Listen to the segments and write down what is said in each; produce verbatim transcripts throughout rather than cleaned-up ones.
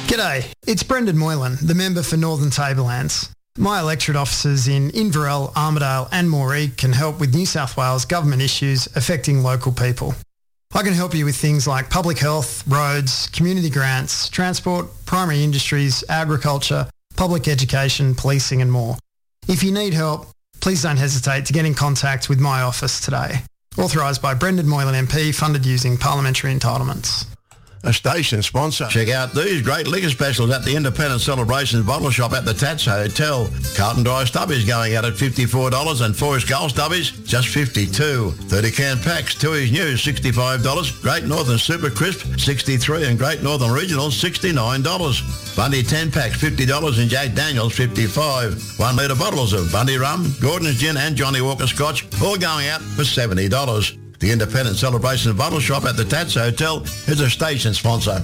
G'day, it's Brendan Moylan, the member for Northern Tablelands. My electorate offices in Inverell, Armidale and Moree can help with New South Wales government issues affecting local people. I can help you with things like public health, roads, community grants, transport, primary industries, agriculture, public education, policing and more. If you need help, please don't hesitate to get in contact with my office today. Authorised by Brendan Moylan M P, funded using parliamentary entitlements. A station sponsor. Check out these great liquor specials at the Independent Celebrations Bottle Shop at the Tats Hotel. Carlton Dry Stubbies going out at fifty-four dollars and Forest Gold Stubbies just fifty-two dollars. thirty can packs, Tui's New sixty-five dollars. Great Northern Super Crisp sixty-three dollars and Great Northern Regional sixty-nine dollars. Bundy ten packs fifty dollars and Jack Daniels fifty-five dollars. One litre bottles of Bundy Rum, Gordon's Gin and Johnny Walker Scotch all going out for seventy dollars. The Independent Celebrations Bottle Shop at the Tats Hotel is a station sponsor.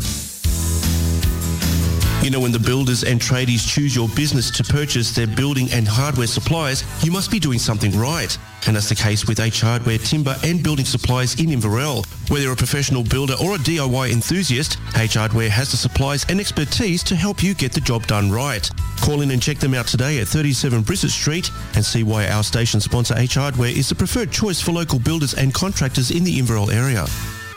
You know, when the builders and tradies choose your business to purchase their building and hardware supplies, you must be doing something right. And that's the case with H Hardware Timber and Building Supplies in Inverell. Whether you're a professional builder or a D I Y enthusiast, H Hardware has the supplies and expertise to help you get the job done right. Call in and check them out today at thirty-seven Brissett Street and see why our station sponsor H Hardware is the preferred choice for local builders and contractors in the Inverell area.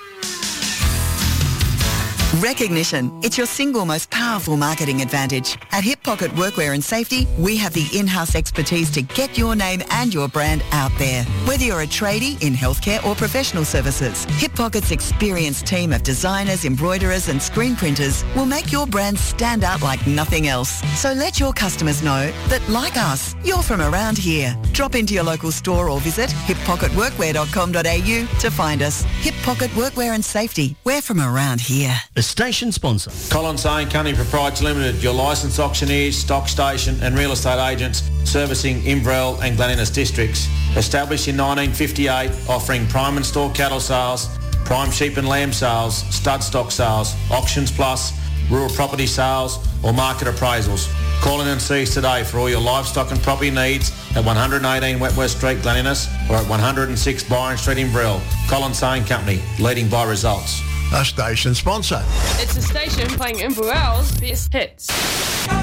Recognition. It's your single most powerful marketing advantage. At Hip Pocket Workwear and Safety, we have the in-house expertise to get your name and your brand out there. Whether you're a tradie in healthcare or professional services, Hip Pocket's experienced team of designers, embroiderers and screen printers will make your brand stand out like nothing else. So let your customers know that, like us, you're from around here. Drop into your local store or visit hip pocket workwear dot com dot a u to find us. Hip Pocket Workwear and Safety. We're from around here. The station sponsor. Collins Sane Company Proprietary Limited, your licensed auctioneers, stock station and real estate agents servicing Inverell and Glen Innes districts. Established in nineteen fifty-eight, offering prime and store cattle sales, prime sheep and lamb sales, stud stock sales, auctions plus, rural property sales or market appraisals. Call in and see us today for all your livestock and property needs at one eighteen Wentworth Street, Glen Innes, or at one oh six Byron Street, Inverell. Collins Sane Company, leading by results. A station sponsor. It's a station playing Inverell's best hits.